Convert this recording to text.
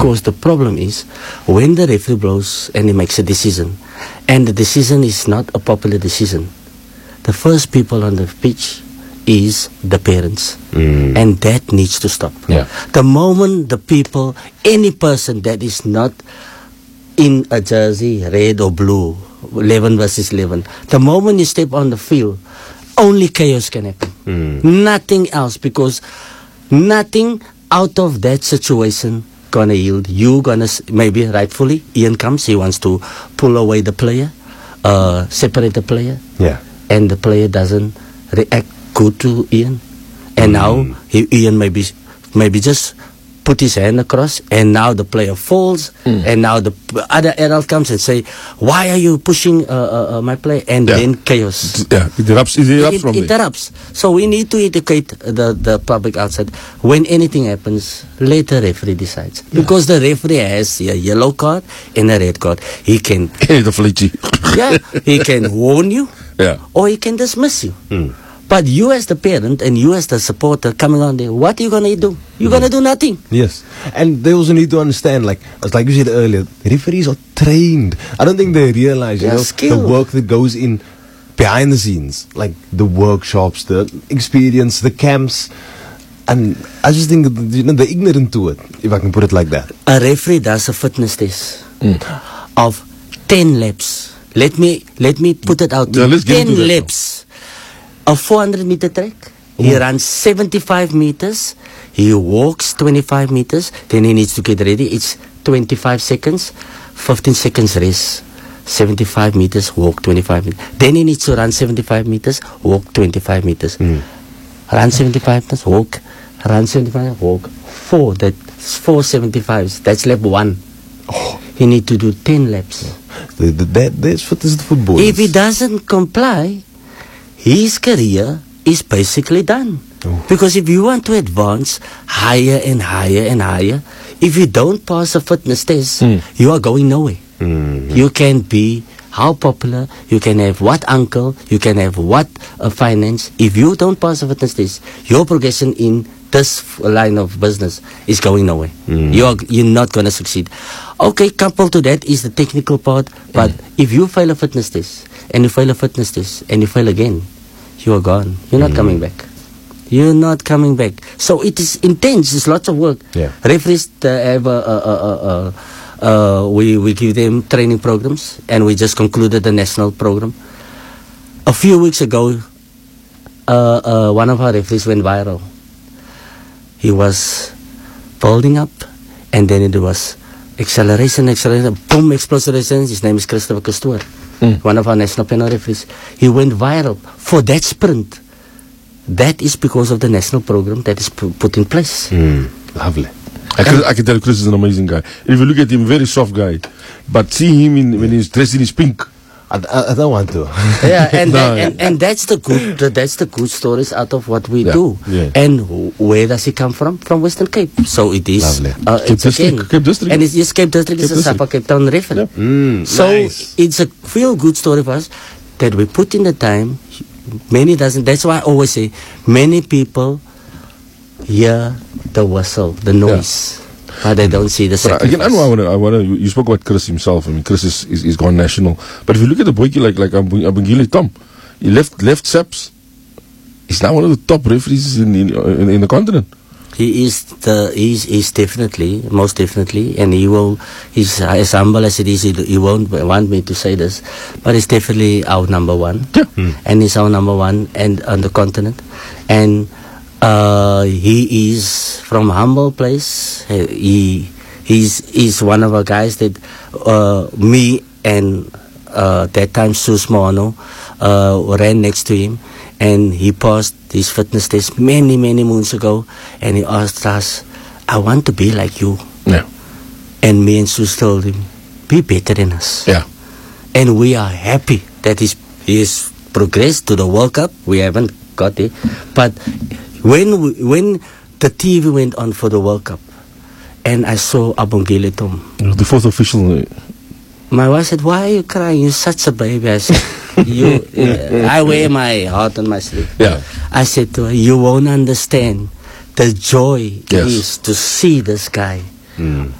Because the problem is, when the referee blows and he makes a decision, and the decision is not a popular decision, the first people on the pitch is the parents. And that needs to stop. Yeah. The moment the people, any person that is not in a jersey, red or blue, 11 versus 11, the moment you step on the field, only chaos can happen. Nothing else, because nothing out of that situation gonna yield. You gonna, maybe rightfully, Ian comes, he wants to pull away the player, separate the player. Yeah. And the player doesn't react good to Ian. And now Ian maybe just put his hand across, and now the player falls, and now the other adult comes and say, why are you pushing my player? And then chaos. Yeah, it erupts from It there. erupts. So we need to educate the public outside. When anything happens, let the referee decides. Because the referee has a yellow card and a red card. He can The flighty. he can warn you, Yeah. or he can dismiss you. But you as the parent and you as the supporter coming on there, what are you going to do? You're going to do nothing. Yes. And they also need to understand, like you said earlier, referees are trained. I don't think they realize, They're the skilled. work that goes in behind the scenes, like the workshops, the experience, the camps. And I just think, they're ignorant to it, if I can put it like that. A referee does a fitness test of 10 laps. Let me put it out. Yeah, let's get 10 into that now. laps. A 400-meter track. He runs 75 meters. He walks 25 meters. Then he needs to get ready. It's 25 seconds. 15 seconds rest. 75 meters, walk 25 meters. Then he needs to run 75 meters, walk 25 meters. Run 75 meters, walk. Run 75, walk. 4 75s. That's lap 1. He need to do 10 laps. That's fitness to football. If he doesn't comply, his career is basically done. Because if you want to advance higher and higher and higher, if you don't pass a fitness test, you are going nowhere. You can be how popular, you can have what uncle, you can have what finance. If you don't pass a fitness test, your progression in this line of business is going nowhere. You're not going to succeed. Okay, coupled to that is the technical part, but if you fail a fitness test, and you fail a fitness test, and you fail again, you are gone. You're not coming back. You're not coming back. So it is intense. It's lots of work. Yeah. Referees have we give them training programs, and we just concluded the national program. A few weeks ago, one of our referees went viral. He was building up, and then it was acceleration, boom, explosion. His name is Christopher Castoor, one of our national panel referees. He went viral for that sprint. That is because of the national program that is put in place. Lovely. I can tell Chris is an amazing guy. If you look at him, very soft guy. But see him when he's dressed in his pink. I don't want to. Yeah, and that's the good stories out of what we do. Yeah. And where does he come from? From Western Cape. So it is Lovely. Cape District. And it's Cape District is a Sapa Cape Town referee. So Nice. it's a real good story for us that we put in the time. Many doesn't. That's why I always say many people hear the whistle, the noise, but they don't see the But sacrifice. again, I want to. You spoke about Chris himself. I mean, Chris is gone national. But if you look at the boykie like Abungile Tom, he left SAPS. He's now one of the top referees in the continent. He is definitely, most definitely, and he's as humble as it is, he won't want me to say this, but he's definitely our number one. Yeah. And he's our number one and on the continent. And he is from humble place. He's one of our guys that me and that time Sus Moano ran next to him. And he passed his fitness test many moons ago, and he asked us, I want to be like you. Yeah. And me and Sus told him, be better than us. Yeah. And we are happy that he's progressed to the World Cup. We haven't got it. But when the TV went on for the World Cup, and I saw Abungile Tom, The fourth official. my wife said, why are you crying? You're such a baby. I said, I wear my heart on my sleeve. Yeah. I said to her, you won't understand the joy Yes. it is to see this guy